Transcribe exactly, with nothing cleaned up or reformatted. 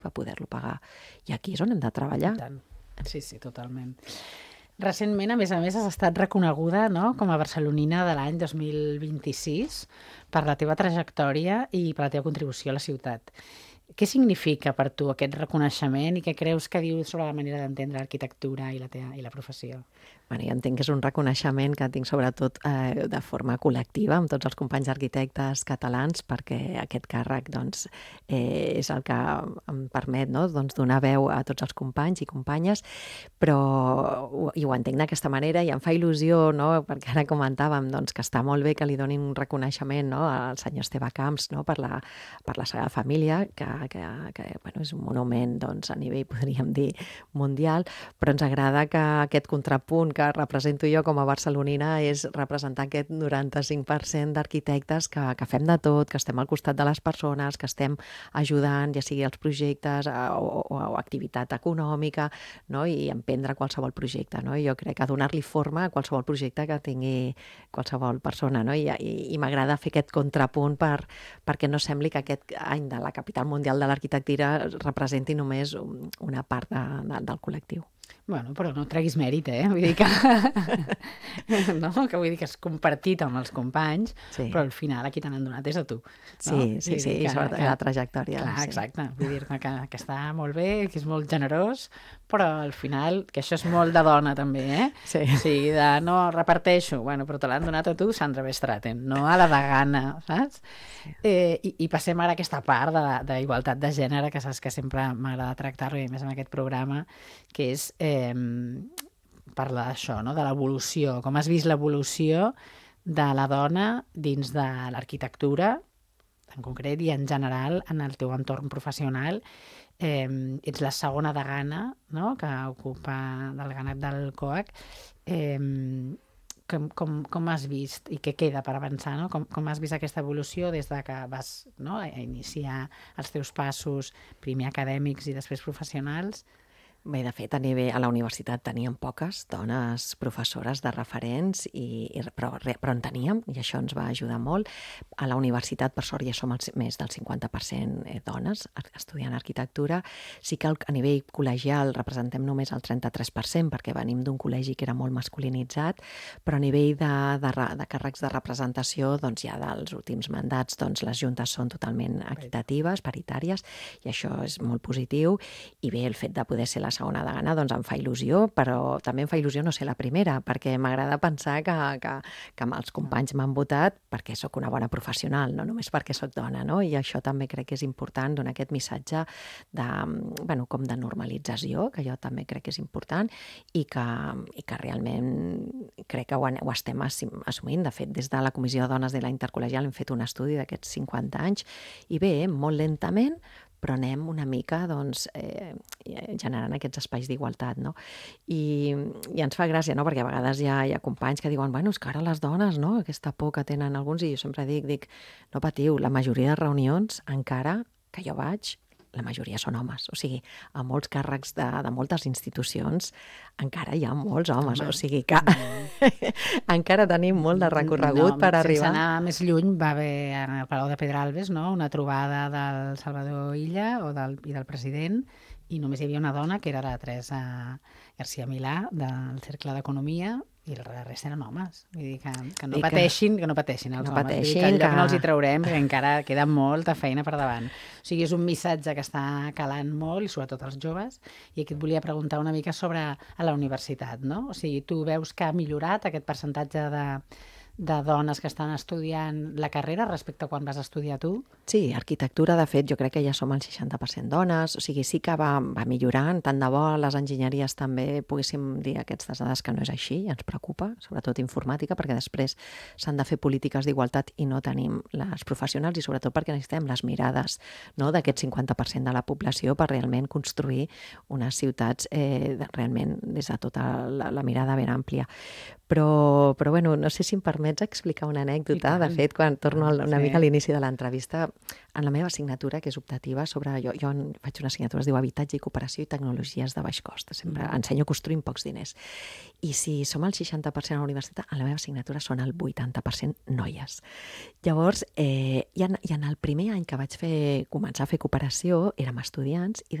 per poder-lo pagar. I aquí és on hem de treballar. I tant. Sí, sí, totalment. Recentment, a més a més, has estat reconeguda, no?, com a barcelonina de l'any dos mil vint-i-sis per la teva trajectòria i per la teva contribució a la ciutat. Què significa per tu aquest reconeixement i què creus que diu sobre la manera d'entendre l'arquitectura i la teva, i la professió? Bueno, jo entenc que és un reconeixement que tinc sobretot eh, de forma col·lectiva amb tots els companys arquitectes catalans, perquè aquest càrrec doncs, eh, és el que em permet, no?, doncs, donar veu a tots els companys i companyes, però i ho entenc d'aquesta manera i em fa il·lusió, no?, perquè ara comentàvem doncs, que està molt bé que li donin un reconeixement, no?, al senyor Esteve Camps, no?, per la, per la Sagrada Família, que, que, que bueno, és un monument doncs, a nivell, podríem dir, mundial, però ens agrada que aquest contrapunt que represento jo com a barcelonina és representar aquest noranta-cinc per cent d'arquitectes que, que fem de tot, que estem al costat de les persones, que estem ajudant, ja sigui els projectes o, o, o activitat econòmica, no?, i emprendre qualsevol projecte. No? I jo crec que donar-li forma a qualsevol projecte que tingui qualsevol persona. No? I, i, i m'agrada fer aquest contrapunt per, perquè no sembli que aquest any de la capital mundial de l'arquitectura representi només una part de, de, del col·lectiu. Bueno, però no treguis mèrit, eh? Vull dir que... no? Que vull dir que és compartit amb els companys, sí. Però al final aquí te n'han donat és a tu. No? Sí, sí, sí, que, i sobretot que, la trajectòria. Clar, sí. Exacte. Vull dir que, que està molt bé, que és molt generós, però al final, que això és molt de dona també, eh? Sí. O sigui, de no reparteixo, bueno, però te l'han donat a tu, Sandra Bestraten, no a la degana, saps? Sí. Eh, i, I passem ara a aquesta part d'igualtat de, de gènere, que saps que sempre m'agrada tractar-ho, i a més en aquest programa, que és eh, parlar d'això, no? De l'evolució, com has vist l'evolució de la dona dins de l'arquitectura, en concret i en general en el teu entorn professional. Eh, ets la segona degana, no?, que ocupa del ganat del COAC. Eh, com, com, com has vist i què queda per avançar, no? Com, com has vist aquesta evolució des de que vas, no?, a iniciar els teus passos primer acadèmics i després professionals? Bé, de fet, a nivell a la universitat teníem poques dones professores de referents, i, i, però, però en teníem, i això ens va ajudar molt. A la universitat, per sort, ja som el, més del cinquanta per cent dones estudiant arquitectura. Sí que a nivell col·legial representem només el trenta-tres per cent, perquè venim d'un col·legi que era molt masculinitzat, però a nivell de, de, de càrrecs de representació, doncs ja dels últims mandats, doncs les juntes són totalment equitatives, paritàries, i això és molt positiu. I bé, el fet de poder ser la segona degana doncs em fa il·lusió, però també em fa il·lusió no ser la primera, perquè m'agrada pensar que, que, que els companys m'han votat perquè sóc una bona professional, no només perquè sóc dona, no? I això també crec que és important, donar aquest missatge de, bueno, com de normalització, que jo també crec que és important, i que, i que realment crec que ho, ho estem assumint. De fet, des de la Comissió de Dones de la Intercol·legial hem fet un estudi d'aquests cinquanta anys, i bé, molt lentament, però anem una mica doncs, eh, generant aquests espais d'igualtat, no? I, i ens fa gràcia, no?, perquè a vegades hi ha, hi ha companys que diuen, bueno, és que ara les dones, no?, aquesta por que tenen alguns, i jo sempre dic, dic, no patiu, la majoria de reunions encara que jo vaig, la majoria són homes, o sigui, a molts càrrecs de, de moltes institucions encara hi ha molts homes, Home. o sigui que encara tenim molt de recorregut no, per sense arribar. Sense anar més lluny, va haver en el Palau de Pedralbes, no?, una trobada del Salvador Illa o del, i del president, i només hi havia una dona, que era la Teresa García Milà, del Cercle d'Economia, i la resta eren homes. Vull dir que, que no pateixin, que no pateixin els no homes. Pateixin, Vull dir que allò que... no els hi traurem, perquè encara queda molta feina per davant. O sigui, és un missatge que està calant molt, i sobretot als joves, i aquí et volia preguntar una mica sobre a la universitat, no? O sigui, tu veus que ha millorat aquest percentatge de, de dones que estan estudiant la carrera respecte a quan vas estudiar tu? Sí, arquitectura, de fet, jo crec que ja som el seixanta per cent dones, o sigui, sí que va, va millorant, tant de bo les enginyeries també poguéssim dir aquestes dades que no és així, i ens preocupa, sobretot informàtica, perquè després s'han de fer polítiques d'igualtat i no tenim les professionals, i sobretot perquè necessitem les mirades, no?, d'aquest cinquanta per cent de la població per realment construir unes ciutats eh, realment des de tota la, la mirada ben àmplia. Però, però bueno, no sé si em permets explicar una anècdota. De fet, quan torno Ah, una sí. mica a l'inici de l'entrevista, en la meva assignatura, que és optativa, sobre jo, jo faig una assignatura, es diu Habitatge i Cooperació i Tecnologies de Baix Cost. Sempre mm. ensenyo a construir amb pocs diners. I si som el seixanta per cent a la universitat, en la meva assignatura són el vuitanta per cent noies. Llavors, eh, i, en, i en el primer any que vaig fer, començar a fer cooperació, érem estudiants i